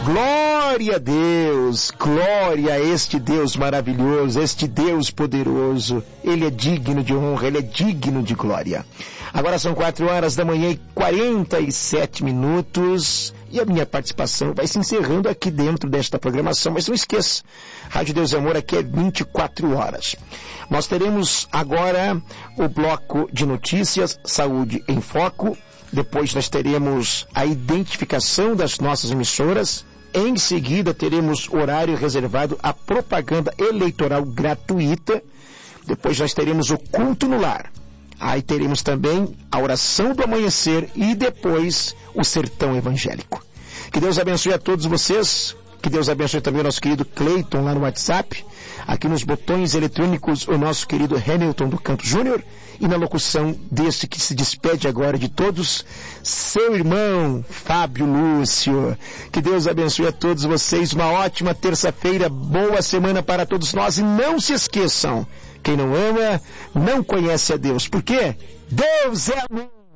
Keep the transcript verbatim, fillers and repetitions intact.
Glória a Deus, glória a este Deus maravilhoso, este Deus poderoso. Ele é digno de honra, Ele é digno de glória. Agora são quatro horas da manhã e quarenta e sete minutos e a minha participação vai se encerrando aqui dentro desta programação, mas não esqueça, Rádio Deus e Amor aqui é vinte e quatro horas. Nós teremos agora o bloco de notícias, Saúde em Foco, depois nós teremos a identificação das nossas emissoras, em seguida teremos horário reservado à propaganda eleitoral gratuita, depois nós teremos o culto no lar. Aí teremos também a oração do amanhecer e depois o sertão evangélico. Que Deus abençoe a todos vocês. Que Deus abençoe também o nosso querido Cleiton lá no WhatsApp. Aqui nos botões eletrônicos o nosso querido Hamilton do Canto Júnior. E na locução deste que se despede agora de todos, seu irmão Fábio Lúcio. Que Deus abençoe a todos vocês. Uma ótima terça-feira, boa semana para todos nós. E não se esqueçam, quem não ama, não conhece a Deus. Por quê? Deus é amor.